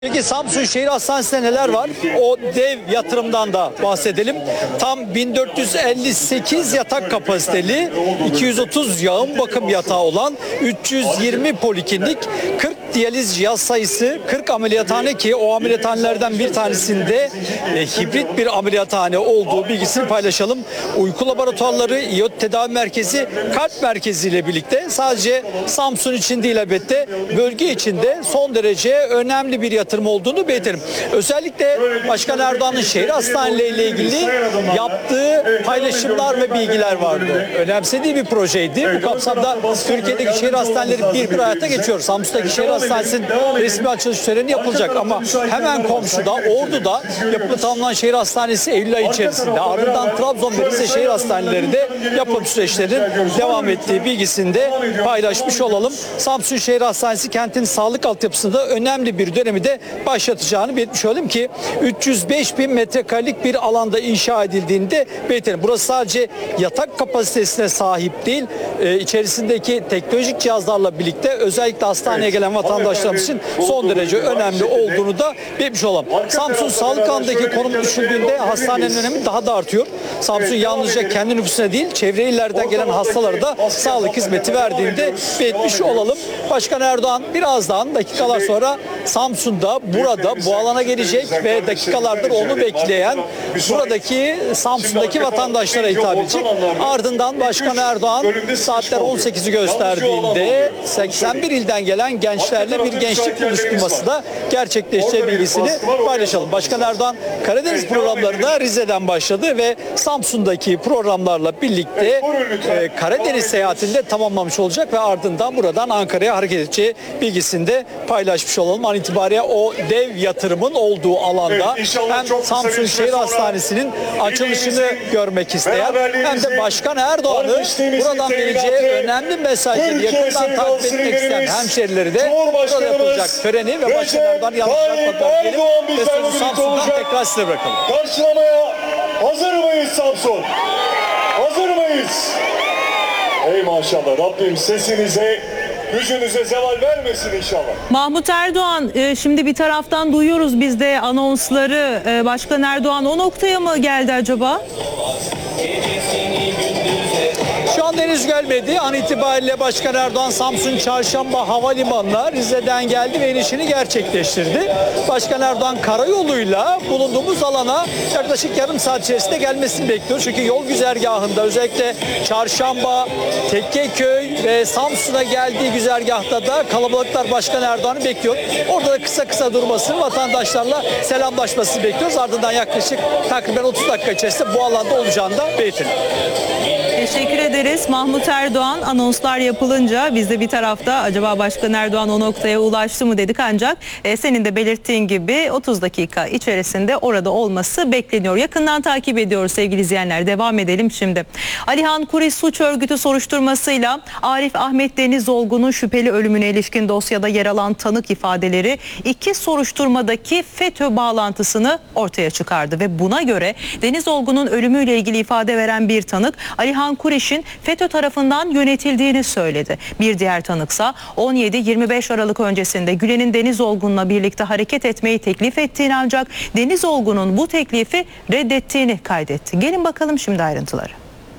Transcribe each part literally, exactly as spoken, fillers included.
Peki Samsun Şehir Hastanesi'nde neler var? O dev yatırımdan da bahsedelim. Tam bin dört yüz elli sekiz yatak kapasiteli, iki yüz otuz yağın bakım yatağı olan, üç yüz yirmi poliklinik, kırk diyaliz cihaz sayısı, kırk ameliyathane ki o ameliyathanelerden bir tanesinde e, hibrit bir ameliyathane olduğu bilgisini paylaşalım. Uyku laboratuvarları, iot tedavi merkezi, kalp merkezi ile birlikte sadece Samsun için değil elbette bölge içinde son derece önemli bir yatırım olduğunu belirtelim. Özellikle Başkan Erdoğan'ın şehir hastaneleriyle ilgili yaptığı paylaşımlar ve bilgiler vardı. Önemsediği bir projeydi. Bu kapsamda Türkiye'deki şehir hastaneleri bir bir hayata geçiyor. Samsun'daki şehir hastanesinin resmi açılış töreni yapılacak ama hemen komşuda Ordu'da yapımı tamamlanan şehir hastanesi Eylül ayı içerisinde, ardından Trabzon ve Rize şehir hastanelerinde yapım süreçlerinin devam ettiği bilgisini de paylaşmış olalım. Samsun Şehir Hastanesi kentin sağlık altyapısında önemli bir dönemi de başlatacağını belirtmiş olayım ki üç yüz beş bin metrekarelik bir alanda inşa edildiğinde belirtelim. Burası sadece yatak kapasitesine sahip değil, e, içerisindeki teknolojik cihazlarla birlikte özellikle hastaneye gelen vatandaşlarımız için son derece önemli olduğunu da belirtmiş olalım. Samsun sağlık alanındaki konumu düşündüğünde hastanenin önemi daha da artıyor. Samsun yalnızca kendi nüfusuna değil, çevre illerden gelen hastalara da sağlık hizmeti verdiğinde belirtmiş olalım. Başkan Erdoğan birazdan dakikalar sonra Samsun'da, burada bu alana gelecek ve dakikalardır onu bekleyen buradaki Samsun'daki vatandaşlara hitap edecek. Ardından Başkan Erdoğan saatler on sekizi gösterdiğinde seksen bir ilden gelen gençlerle bir gençlik buluşturması da gerçekleşeceği bilgisini paylaşalım. Başkan Erdoğan Karadeniz programlarına Rize'den başladı ve Samsun'daki programlarla birlikte e, Karadeniz seyahatinde tamamlamış olacak ve ardından buradan Ankara'ya hareket edeceği bilgisini de paylaşmış olalım. An itibariyle o dev yatırımın olduğu alanda hem Samsun Şehir Hastanesi'nin açılışını görmek isteyen hem de Başkan Erdoğan'ı buradan vereceği önemli mesajları yakından takip etmek isteyen hemşerileri de burada yapılacak töreni ve Başkan Erdoğan yanlış yapmadan diyelim ve sözü Samsun'dan tekrar size bırakalım. Karşılamaya hazır mıyız Samsun? Hazır mıyız? Ey maşallah, Rabbim sesinize, gücünüze zeval vermesin inşallah. Mahmut Erdoğan, e, şimdi bir taraftan duyuyoruz biz de anonsları. E, Başkan Erdoğan o noktaya mı geldi acaba? Şu an henüz gelmedi. An itibariyle Başkan Erdoğan Samsun Çarşamba Havalimanı'na Rize'den geldi ve inişini gerçekleştirdi. Başkan Erdoğan karayoluyla bulunduğumuz alana yaklaşık yarım saat içerisinde gelmesini bekliyor. Çünkü yol güzergahında özellikle Çarşamba, Tekkeköy ve Samsun'a geldiği güzergahta da kalabalıklar Başkan Erdoğan'ı bekliyor. Orada da kısa kısa durmasını, vatandaşlarla selamlaşmasını bekliyoruz. Ardından yaklaşık takriben otuz dakika içerisinde bu alanda olacağını da belirtelim. Teşekkür ederiz. Mahmut Erdoğan anonslar yapılınca biz de bir tarafta acaba Başkan Erdoğan o noktaya ulaştı mı dedik ancak e, senin de belirttiğin gibi otuz dakika içerisinde orada olması bekleniyor. Yakından takip ediyoruz sevgili izleyenler. Devam edelim şimdi. Alihan Kuris suç örgütü soruşturmasıyla Arif Ahmet Denizolgun'un şüpheli ölümüne ilişkin dosyada yer alan tanık ifadeleri iki soruşturmadaki FETÖ bağlantısını ortaya çıkardı ve buna göre Denizolgun'un ölümüyle ilgili ifade veren bir tanık Alihan Kuriş'in FETÖ tarafından yönetildiğini söyledi. Bir diğer tanıksa on yedi yirmi beş Aralık öncesinde Gülen'in Denizolgun'la birlikte hareket etmeyi teklif ettiğini ancak Denizolgun'un bu teklifi reddettiğini kaydetti. Gelin bakalım şimdi ayrıntıları.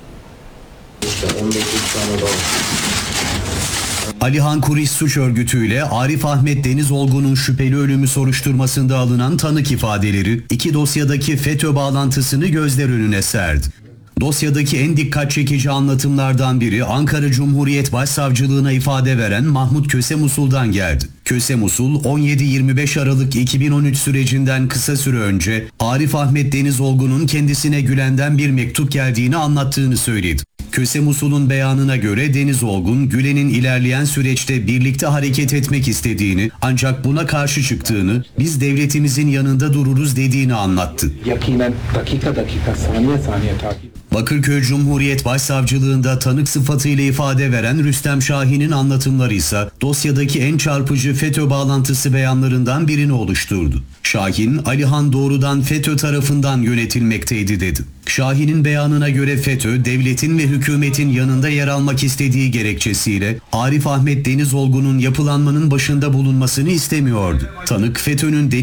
Alihan Kuris suç örgütüyle Arif Ahmet Denizolgun'un şüpheli ölümü soruşturmasında alınan tanık ifadeleri iki dosyadaki FETÖ bağlantısını gözler önüne serdi. Dosyadaki en dikkat çekici anlatımlardan biri Ankara Cumhuriyet Başsavcılığına ifade veren Mahmut Kösemusul'dan geldi. Kösemusul on yedi yirmi beş Aralık iki bin on üç sürecinden kısa süre önce Arif Ahmet Denizolgun'un kendisine Gülen'den bir mektup geldiğini anlattığını söyledi. Kösemusul'un beyanına göre Denizolgun, Gülen'in ilerleyen süreçte birlikte hareket etmek istediğini ancak buna karşı çıktığını, biz devletimizin yanında dururuz dediğini anlattı. Yakinen dakika dakika saniye saniye takip. Bakırköy Cumhuriyet Başsavcılığında tanık sıfatıyla ifade veren Rüstem Şahin'in anlatımları ise dosyadaki en çarpıcı FETÖ bağlantısı beyanlarından birini oluşturdu. Şahin, Alihan doğrudan FETÖ tarafından yönetilmekteydi dedi. Şahin'in beyanına göre FETÖ, devletin ve hükümetin yanında yer almak istediği gerekçesiyle Arif Ahmet Denizolgu'nun yapılanmanın başında bulunmasını istemiyordu. Tanık FETÖ'nün